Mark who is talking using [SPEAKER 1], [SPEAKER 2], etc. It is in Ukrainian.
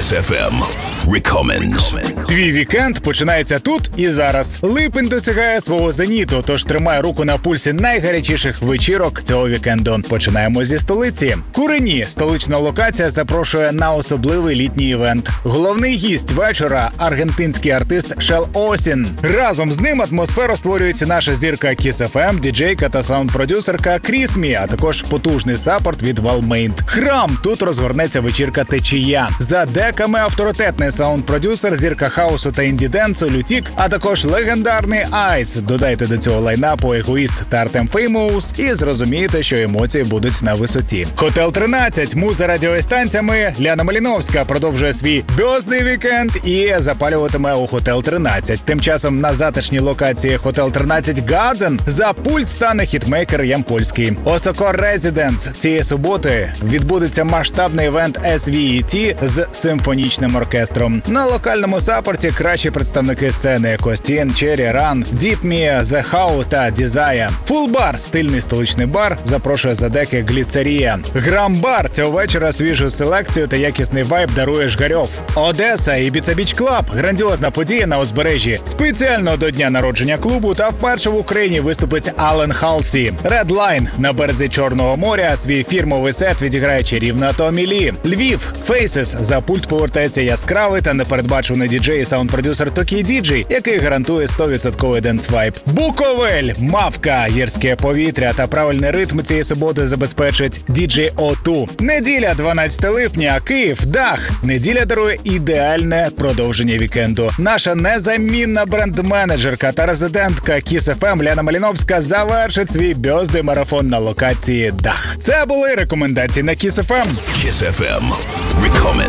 [SPEAKER 1] Kiss FM Recommends.
[SPEAKER 2] Твій вікенд починається тут і зараз. Липень досягає свого зеніту, тож тримай руку на пульсі найгарячіших вечірок цього вікенду. Починаємо зі столиці. Курені, столична локація, запрошує на особливий літній івент. Головний гість вечора – аргентинський артист Шел Осін. Разом з ним атмосферу створюється наша зірка Kiss FM, діджейка та саунд-продюсерка Крісмі, а також потужний саппорт від Валмейнт. Храм! Тут розгорнеться вечірка «Течія». За деками авторитетний саунд-продюсер, зірка хаусу та інді-денсу Лютік, а також легендарний Айс. Додайте до цього лайнапу Егоїст та Артем Феймоус і зрозумієте, що емоції будуть на висоті. Хотел 13, муза радіостанціями. Ляна Маліновська продовжує свій бьозний вікенд і запалюватиме у Хотел 13. Тим часом на затишній локації Хотел 13 Гадзен за пульт стане хітмейкер Ямпольський. Осоко Резиденс. Цієї суботи відбудеться масштабний івент SVET з симфонічним оркестром. На локальному саппорті кращі представники сцени: Костін, Черрі, Ран, Діпмі, The How та Desire. Full Bar, стильний столичний бар, запрошує за деки Гліцерія. Грам-бар, цього вечора свіжу селекцію та якісний вайб дарує Жгарьов. Одеса і Ibiza Beach Club, грандіозна подія на узбережжі. Спеціально до дня народження клубу та вперше в Україні виступить Ален Халсі. Red Line на березі Чорного моря свій фірмовий сет відіграє чарівна Томі Лі. Львів, Faces, за пульт повертається яскравий та непередбачений діджей і саунд-продюсер Токі Діджей, який гарантує 100% денс-вайб. Буковель, Мавка, гірське повітря та правильний ритм цієї суботи забезпечить діджей О2. Неділя, 12 липня, Київ, Дах. Неділя дарує ідеальне продовження вікенду. Наша незамінна бренд-менеджерка та резидентка Kiss FM Ляна Маліновська завершить свій бьоздий марафон на локації Дах. Це були рекомендації на Kiss FM.
[SPEAKER 1] Kiss FM Recommends.